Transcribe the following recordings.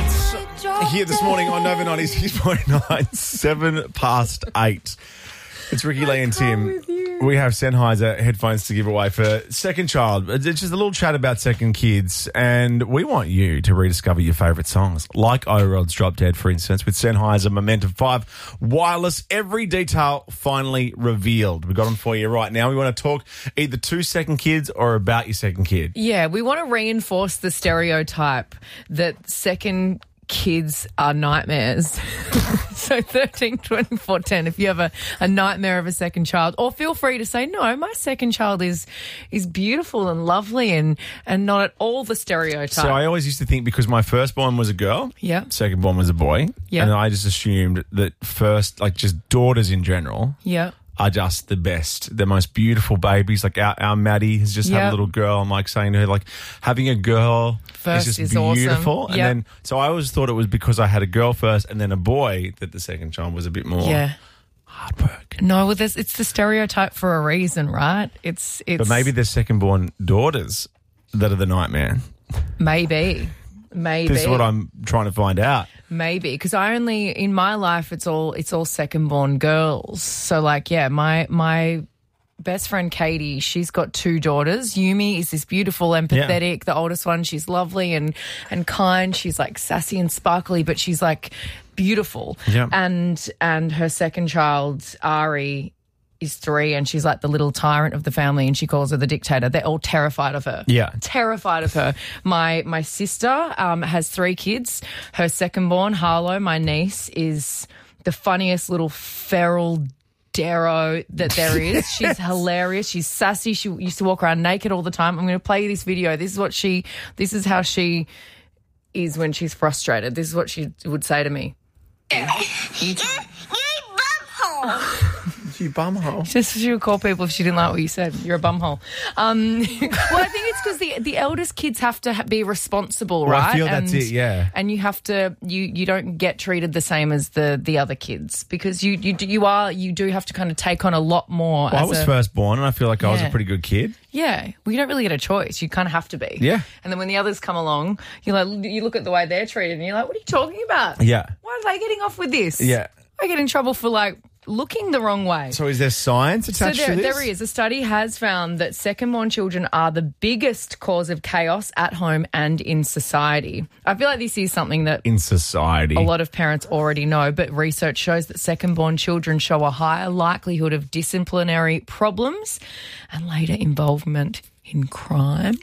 Here this morning on Nova 96.9, 7 past 8. It's Ricky, Lee and Tim. We have Sennheiser headphones to give away for second child. It's just a little chat about second kids, and we want you to rediscover your favourite songs, like O-Rod's Drop Dead, for instance, with Sennheiser Momentum 5 wireless. Every detail finally revealed. We've got them for you right now. We want to talk either to second kids or about your second kid. Yeah, we want to reinforce the stereotype that second kids are nightmares. So 13, 24, 10, if you have a nightmare of a second child, or feel free to say, no, my second child is beautiful and lovely and not at all the stereotype. So I always used to think because my firstborn was a girl, second born was a boy, and I just assumed that first, like just daughters in general, are just the best, the most beautiful babies. Like our Maddie has just had a little girl. I'm like saying to her, like having a girl first is just is beautiful. Awesome. And then, so I always thought it was because I had a girl first and then a boy that the second child was a bit more hard work. No, well, it's the stereotype for a reason, right? It's. But maybe there's second born daughters that are the nightmare. Maybe. This is what I'm trying to find out. Maybe, because in my life, it's all second born girls. So my best friend Katie, she's got 2 daughters. Yumi is this beautiful, empathetic. The oldest one, she's lovely and kind. She's like sassy and sparkly, but she's like beautiful. Yeah. And her second child, Ari, is 3, and she's like the little tyrant of the family, and she calls her the dictator. They're all terrified of her. Yeah. Terrified of her. My sister has 3 kids. Her second born, Harlow, my niece, is the funniest little feral Darrow that there is. She's hilarious. She's sassy. She used to walk around naked all the time. I'm going to play you this video. This is how she is when she's frustrated. This is what she would say to me. You bumhole. Just she would call people if she didn't like what you said. You're a bumhole. Well, I think it's because the eldest kids have to be responsible, right? I feel that's it, yeah. And you have to, you don't get treated the same as the other kids because you do have to kind of take on a lot more. Well, I was firstborn and I feel like I was a pretty good kid. Yeah. Well, you don't really get a choice. You kind of have to be. Yeah. And then when the others come along, you look at the way they're treated and you're like, what are you talking about? Yeah. Why are they getting off with this? Yeah. I get in trouble for looking the wrong way. So is there science attached to this? There is. A study has found that second-born children are the biggest cause of chaos at home and in society. I feel like this is something that in society a lot of parents already know, but research shows that second-born children show a higher likelihood of disciplinary problems and later involvement in crime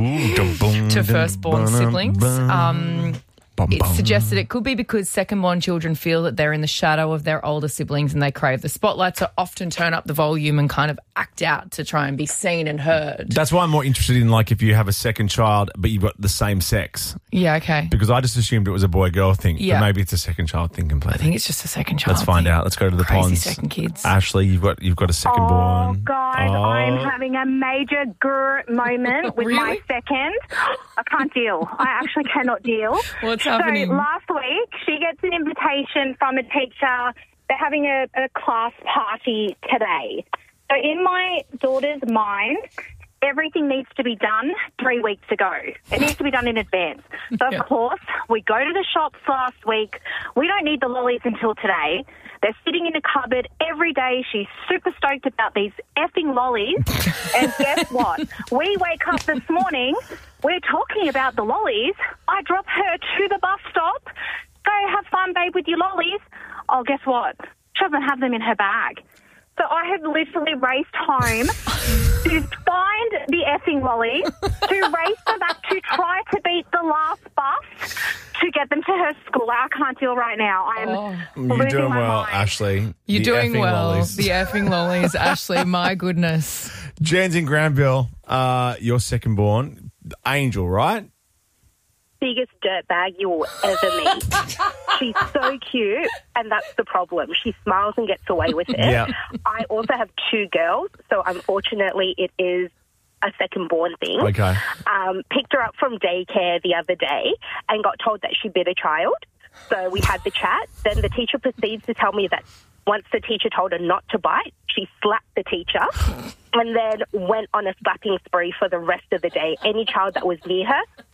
to first-born siblings. It suggests that it could be because second-born children feel that they're in the shadow of their older siblings and they crave the spotlight, so often turn up the volume and kind of act out to try and be seen and heard. That's why I'm more interested in, like, if you have a second child but you've got the same sex. Yeah, okay. Because I just assumed it was a boy-girl thing, but maybe it's a second child thing completely. I think it's just a second child Let's find out. Let's go to the Crazy ponds. second kids. Ashley, you've got a second-born. Oh, guys, I'm having a major grr moment with my second. I can't deal. I actually cannot deal. What's happening? So last week, she gets an invitation from a teacher. They're having a class party today. So in my daughter's mind, everything needs to be done 3 weeks ago. It needs to be done in advance. So, of course, we go to the shops last week. We don't need the lollies until today. They're sitting in a cupboard every day. She's super stoked about these effing lollies. And guess what? We wake up this morning, we're talking about the lollies. I drop her to the bus stop. Go have fun, babe, with your lollies. Oh, guess what? She doesn't have them in her bag. So I have literally raced home to find the effing lollies, to race them back to try to beat the last bus to get them to her school. I can't deal right now. You're doing well, Ashley. You're doing well. Lollies. The effing lollies, Ashley. My goodness. Jan's in Granville. Your second born, Angel, right? Biggest dirtbag you will ever meet. She's so cute, and that's the problem. She smiles and gets away with it. Yeah. I also have 2 girls, so unfortunately it is a second-born thing. Okay. Picked her up from daycare the other day and got told that she bit a child. So we had the chat. Then the teacher proceeds to tell me that once the teacher told her not to bite, she slapped the teacher and then went on a slapping spree for the rest of the day. Any child that was near her,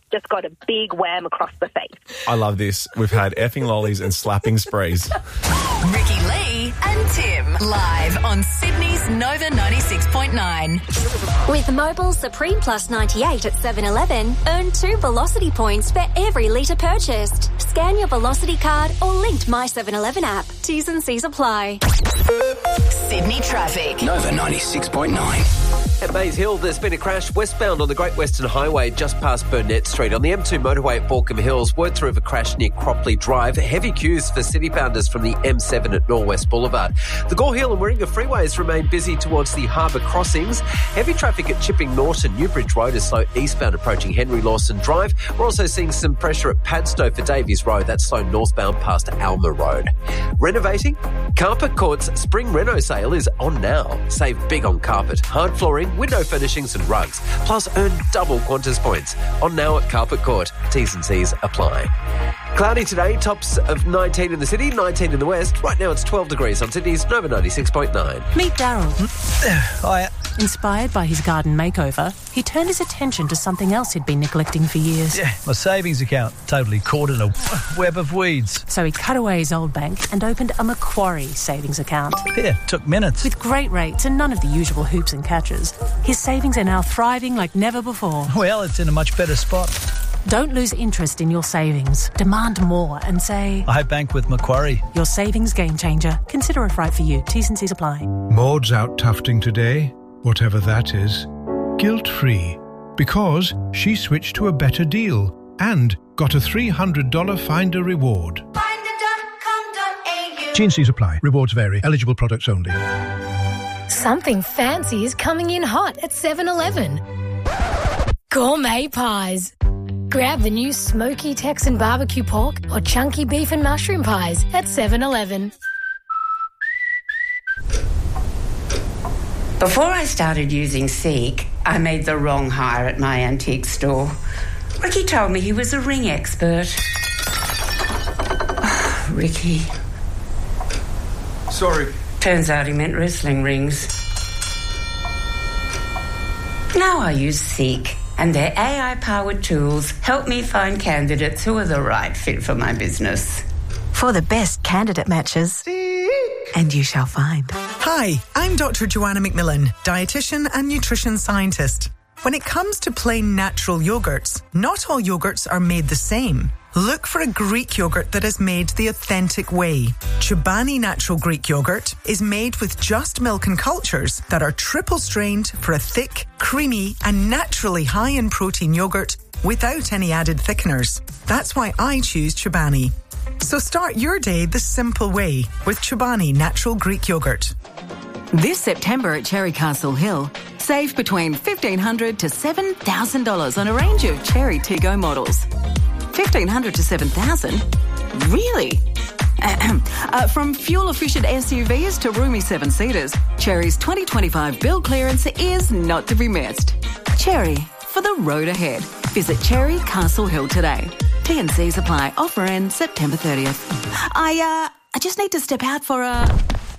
just got a big wham across the face. I love this. We've had effing lollies and slapping sprays. Ricky Lee and Tim, live on Sydney's Nova 96.9. With Mobile Supreme Plus 98 at 7-Eleven, earn 2 Velocity points for every litre purchased. Scan your Velocity card or linked My 7-Eleven app. T's and C's apply. Sydney traffic. Nova 96.9. At Maze Hill, there's been a crash westbound on the Great Western Highway just past Burnett Street. On the M2 motorway at Baulkham Hills, word through of a crash near Cropley Drive. Heavy queues for citybounders from the M7 at Norwest Boulevard. The Gore Hill and Warringah freeways remain busy towards the harbour crossings. Heavy traffic at Chipping Norton. Newbridge Road is slow eastbound approaching Henry Lawson Drive. We're also seeing some pressure at Padstow for Davies Road. That's slow northbound past Alma Road. Renovating? Carpet Court's Spring Reno sale is on now. Save big on carpet, hard flooring, window furnishings and rugs. Plus earn double Qantas points. On now at Carpet Court. T's and C's apply. Cloudy today, tops of 19 in the city, 19 in the west. Right now it's 12 degrees on Sydney's Nova 96.9. Meet Daryl. Hiya. Inspired by his garden makeover, he turned his attention to something else he'd been neglecting for years. Yeah, my savings account. Totally caught in a web of weeds. So he cut away his old bank and opened a Macquarie savings account. Yeah, took minutes. With great rates and none of the usual hoops and catches, his savings are now thriving like never before. Well, it's in a much better spot. Don't lose interest in your savings. Demand more and say, I bank with Macquarie. Your savings game changer. Consider if right for you. T's and C's apply. Maud's out tufting today, whatever that is, guilt-free, because she switched to a better deal and got a $300 Finder reward. T&Cs apply. Rewards vary. Eligible products only. Something fancy is coming in hot at 7-Eleven. Gourmet pies. Grab the new smoky Texan barbecue pork or chunky beef and mushroom pies at 7-Eleven. Before I started using Seek, I made the wrong hire at my antique store. Ricky told me he was a ring expert. Oh, Ricky. Sorry. Turns out he meant wrestling rings. Now I use Seek, and their AI-powered tools help me find candidates who are the right fit for my business. For the best candidate matches, and you shall find. Hi, I'm Dr. Joanna McMillan, dietitian and nutrition scientist. When it comes to plain natural yogurts, not all yogurts are made the same. Look for a Greek yogurt that is made the authentic way. Chobani Natural Greek Yogurt is made with just milk and cultures that are triple strained for a thick, creamy and naturally high in protein yogurt without any added thickeners. That's why I choose Chobani. So start your day the simple way with Chobani Natural Greek Yogurt. This September at Cherry Castle Hill, save between $1,500 to $7,000 on a range of Cherry Tiggo models. $1,500 to $7,000? Really? From fuel-efficient SUVs to roomy 7-seaters, Cherry's 2025 build clearance is not to be missed. Cherry, for the road ahead. Visit Cherry Castle Hill today. T&Cs apply. Offer ends September 30th. I just need to step out for a...